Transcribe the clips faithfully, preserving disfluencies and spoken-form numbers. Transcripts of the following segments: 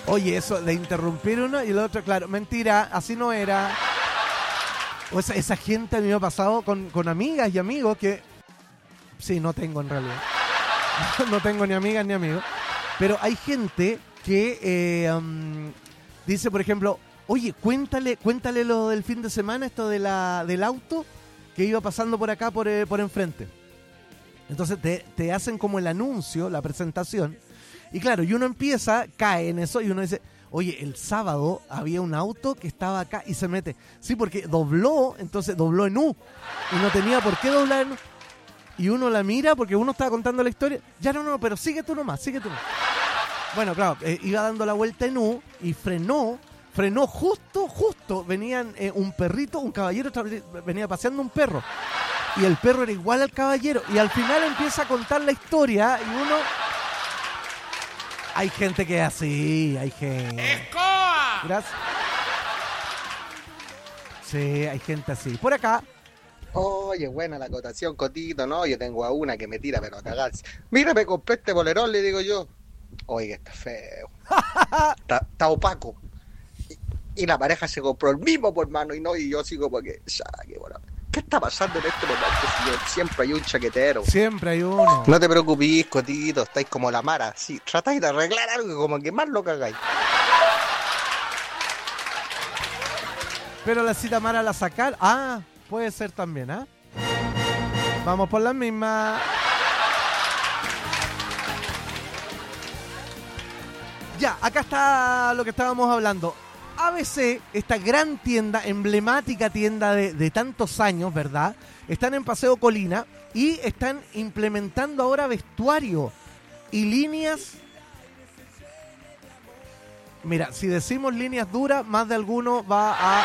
Oye, eso de interrumpir uno y el otro, claro, mentira, así no era. O esa, esa gente a mí me ha pasado con, con amigas y amigos que... Sí, no tengo en realidad. No tengo ni amigas ni amigos. Pero hay gente que eh, um, dice, por ejemplo, oye, cuéntale, cuéntale lo del fin de semana, esto de la, del auto que iba pasando por acá, por, eh, por enfrente. Entonces te, te hacen como el anuncio, la presentación. Y claro, y uno empieza, cae en eso y uno dice, oye, el sábado había un auto que estaba acá y se mete. Sí, porque dobló, entonces dobló en U. Y no tenía por qué doblar en U. Y uno la mira porque uno estaba contando la historia. Ya no, no, pero sigue tú nomás, sigue tú nomás. Bueno, claro, eh, iba dando la vuelta en U y frenó. Frenó justo, justo. Venían eh, un perrito, un caballero, venía paseando un perro. Y el perro era igual al caballero. Y al final empieza a contar la historia y uno... Hay gente que es así, hay gente... ¡Escoba! Gracias. Sí, hay gente así. Por acá... Oye, buena la acotación, Cotito, ¿no? Yo tengo a una que me tira, pero a cagarse. Mira, me compré este bolerón, le digo yo. Oye, está feo. Está, está opaco. Y, y la pareja se compró el mismo, por mano, y no, y yo sigo porque... Ya, qué bueno. ¿Qué está pasando en este momento, señor? Siempre hay un chaquetero. Siempre hay uno. No te preocupes, Cotito, estáis como la Mara. Sí, tratáis de arreglar algo y como que más lo cagáis. Pero la cita Mara la sacar... Ah, puede ser también, ¿ah? ¿eh? Vamos por la misma. Ya, acá está lo que estábamos hablando. A B C, esta gran tienda, emblemática tienda de, de tantos años, ¿verdad? Están en Paseo Colina y están implementando ahora vestuario y líneas. Mira, si decimos líneas duras, más de alguno va a...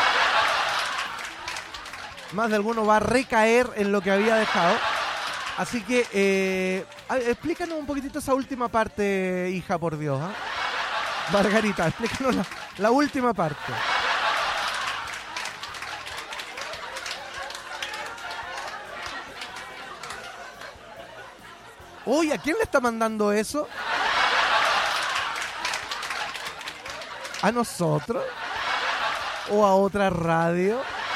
Más de alguno va a recaer en lo que había dejado. Así que, eh, a ver, explícanos un poquitito esa última parte, hija, por Dios, ¿eh? Margarita, explícanos la, la última parte. Uy, ¿a quién le está mandando eso? ¿A nosotros? ¿O a otra radio?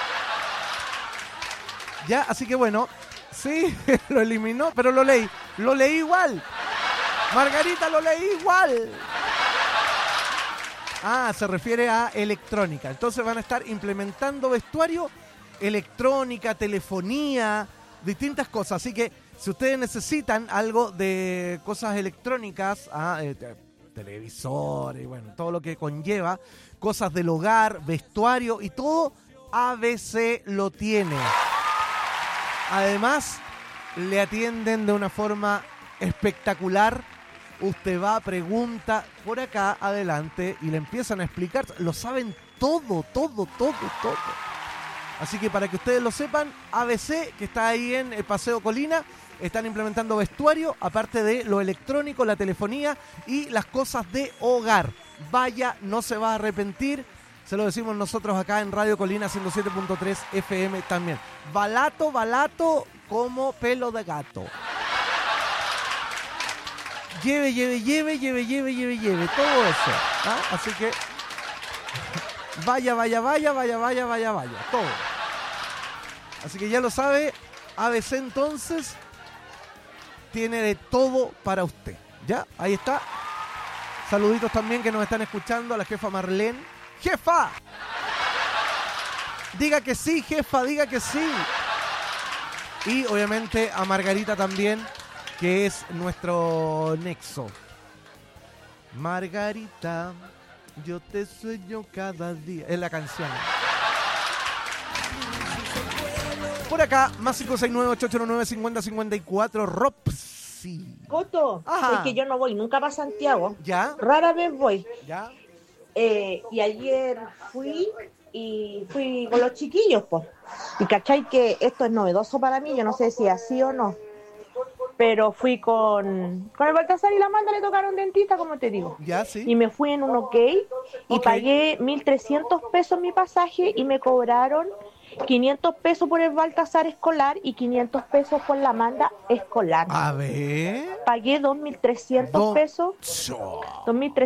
Ya, así que bueno, sí, lo eliminó, pero lo leí, lo leí igual. Margarita, lo leí igual. Ah, se refiere a electrónica. Entonces van a estar implementando vestuario, electrónica, telefonía, distintas cosas. Así que si ustedes necesitan algo de cosas electrónicas, ah, eh, televisor y bueno, todo lo que conlleva, cosas del hogar, vestuario y todo, A B C lo tiene. Además, le atienden de una forma espectacular. Usted va, pregunta por acá, adelante, y le empiezan a explicar. Lo saben todo, todo, todo, todo. Así que para que ustedes lo sepan, A B C, que está ahí en el Paseo Colina, están implementando vestuario, aparte de lo electrónico, la telefonía y las cosas de hogar. Vaya, no se va a arrepentir. Se lo decimos nosotros acá en Radio Colina ciento siete punto tres F M también. Balato, balato, como pelo de gato. Lleve, lleve, lleve, lleve, lleve, lleve, lleve. Todo eso. ¿Ah? Así que vaya, vaya, vaya, vaya, vaya, vaya, vaya. Todo. Así que ya lo sabe. A B C entonces tiene de todo para usted. ¿Ya? Ahí está. Saluditos también que nos están escuchando a la jefa Marlene. ¡Jefa! Diga que sí, jefa, diga que sí. Y obviamente a Margarita también, que es nuestro nexo. Margarita, yo te sueño cada día. Es la canción. Por acá, más cinco seis nueve, ocho ocho nueve, cinco cero cinco cuatro, Ropsi. Coto, Ajá. es que yo no voy nunca para Santiago. ¿Ya? Rara vez voy. ¿Ya? Eh, y ayer fui y fui con los chiquillos, pues. Y cachai que esto es novedoso para mí, yo no sé si es así o no. Pero fui con, con el Baltasar y la Amanda, le tocaron dentista, como te digo. ¿Ya? Sí. Y me fui en un OK y Ok. pagué mil trescientos pesos mi pasaje y me cobraron quinientos pesos por el Baltasar escolar y quinientos pesos por la Amanda escolar. A ver. Pagué dos mil trescientos Dos- pesos, Cho. dos mil